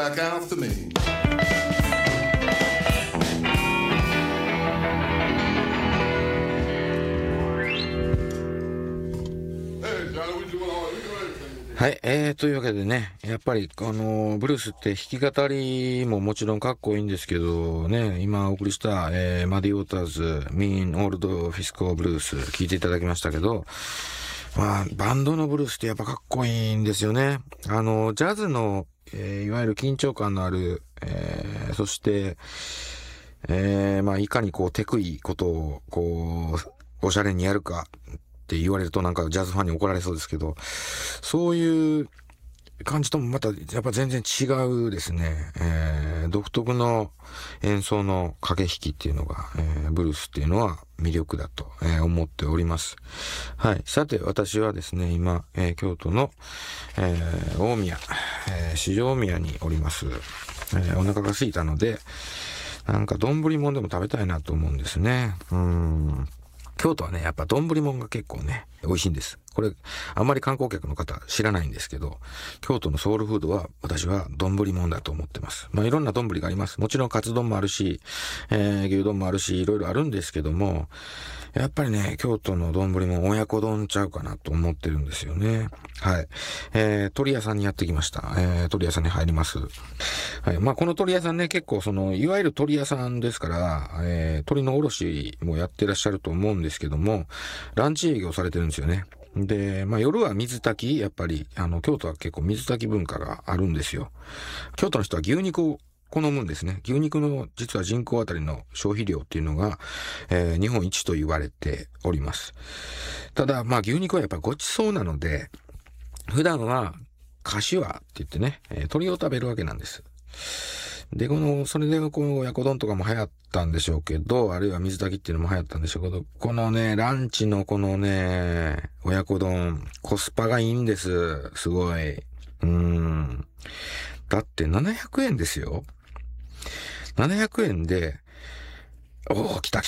Back after me. はい、というわけでね、やっぱり、ブルースって弾き語りももちろんかっこいいんですけど、ね、今お送りした、マディ・ウォーターズ、Mean Old Fisco Blues 聞いていただきましたけど、まあ、バンドのブルースってやっぱかっこいいんですよね。ジャズの、いわゆる緊張感のある、そして、まあ、いかにこう、テクいことを、こう、おしゃれにやるかって言われるとなんかジャズファンに怒られそうですけど、そういう感じともまたやっぱ全然違うですね。独特の演奏の駆け引きっていうのが、ブルースっていうのは魅力だと、思っております。はい。さて私はですね、今、京都の、大宮、四条大宮におります。お腹が空いたので、なんか丼もんでも食べたいなと思うんですね。京都はね、やっぱ丼もんが結構ね、美味しいんです。これ、あんまり観光客の方知らないんですけど、京都のソウルフードは私は丼もんだと思ってます。まあいろんな丼があります。もちろんカツ丼もあるし、牛丼もあるし、いろいろあるんですけども、やっぱりね、京都の丼もん親子丼ちゃうかなと思ってるんですよね。はい。鳥屋さんにやってきました。鳥屋さんに入ります。はい。まあこの鳥屋さんね、結構いわゆる鳥屋さんですから、鳥の卸もやってらっしゃると思うんですけども、ランチ営業されてるんですよね。で、まあ夜は水炊き、やっぱり、京都は結構水炊き文化があるんですよ。京都の人は牛肉を好むんですね。牛肉の実は人口あたりの消費量っていうのが、日本一と言われております。ただ、まあ牛肉はやっぱごちそうなので、普段は柏って言ってね、鳥を食べるわけなんです。で、それで親子丼とかも流行ったんでしょうけど、あるいは水炊きっていうのも流行ったんでしょうけど、このね、ランチのこのね、親子丼、コスパがいいんです。すごい。だって700円ですよ。700円で、来た。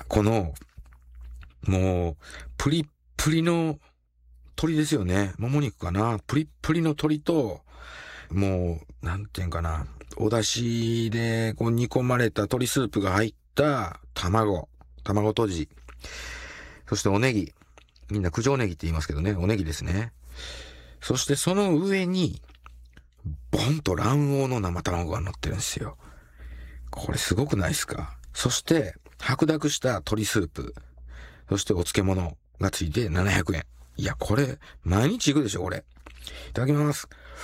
もう、プリップリの鶏ですよね。もも肉かな。プリップリの鶏と、もう、なんていうんかな。お出汁で煮込まれた鶏スープが入った卵とじ。そしておネギ。みんな九条ネギって言いますけどね。おネギですね。そしてその上に、ボンと卵黄の生卵が乗ってるんですよ。これすごくないですか？そして、白濁した鶏スープ。そしてお漬物がついて700円。いや、これ、毎日行くでしょ、これ。いただきます。